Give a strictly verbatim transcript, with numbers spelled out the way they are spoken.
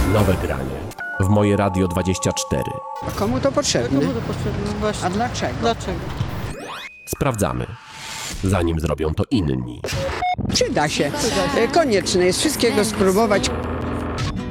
Nowe granie w Moje Radio dwadzieścia cztery. A komu to potrzebne? Komu to potrzebne? Właśnie. A dlaczego? Dlaczego? Sprawdzamy, zanim zrobią to inni. Przyda się. E, Konieczne jest wszystkiego spróbować.